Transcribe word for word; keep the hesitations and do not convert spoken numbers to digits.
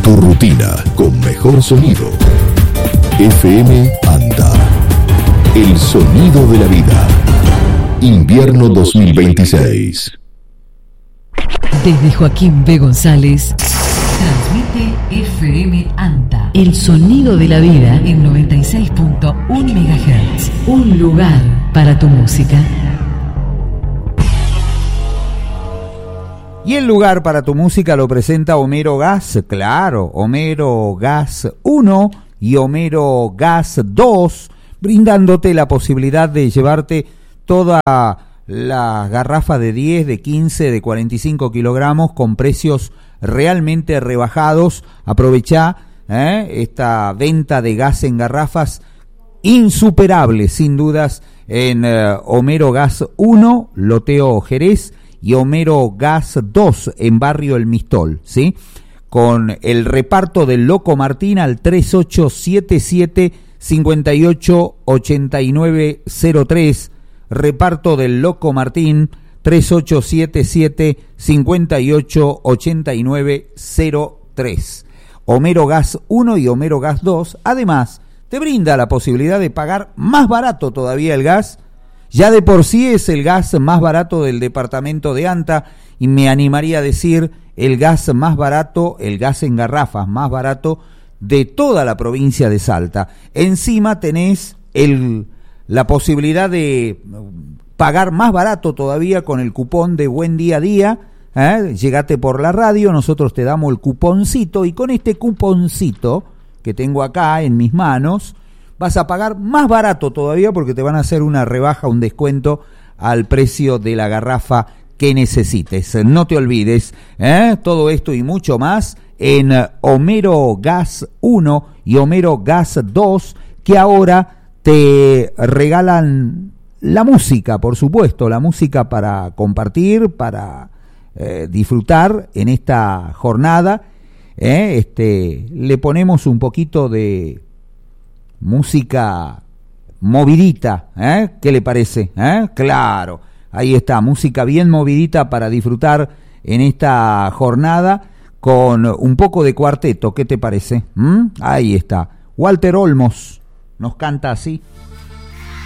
Tu rutina con mejor sonido. F M Anta. El sonido de la vida. Invierno dos mil veintiséis. Desde Joaquín B. González, transmite F M Anta. El sonido de la vida en noventa y seis punto uno megahertz. Un lugar para tu música. Y el lugar para tu música lo presenta Homero Gas, claro, Homero Gas uno y Homero Gas dos, brindándote la posibilidad de llevarte toda la garrafa de diez, de quince, de cuarenta y cinco kilogramos con precios realmente rebajados. Aprovechá ¿eh? esta venta de gas en garrafas insuperable, sin dudas, en eh, Homero Gas uno, Loteo Jerez, y Homero Gas dos en Barrio El Mistol, ¿sí? Con el reparto del Loco Martín al tres ocho siete siete, cinco ocho ocho nueve cero tres, reparto del Loco Martín tres ocho siete siete, cinco ocho ocho nueve cero tres. Homero Gas uno y Homero Gas dos, además, te brinda la posibilidad de pagar más barato todavía el gas. Ya de por sí es el gas más barato del departamento de Anta, y me animaría a decir el gas más barato, el gas en garrafas más barato de toda la provincia de Salta. Encima tenés el, la posibilidad de pagar más barato todavía con el cupón de Buen Día a Día. ¿eh? Llegate por la radio, nosotros te damos el cuponcito, y con este cuponcito que tengo acá en mis manos, vas a pagar más barato todavía, porque te van a hacer una rebaja, un descuento al precio de la garrafa que necesites. No te olvides, ¿eh? todo esto y mucho más en Homero Gas uno y Homero Gas dos, que ahora te regalan la música, por supuesto, la música para compartir, para eh, disfrutar en esta jornada. ¿eh? Este, le ponemos un poquito de música movidita, ¿eh? ¿Qué le parece? ¿Eh? Claro, ahí está, música bien movidita para disfrutar en esta jornada con un poco de cuarteto, ¿qué te parece? ¿Mm? Ahí está, Walter Olmos nos canta así.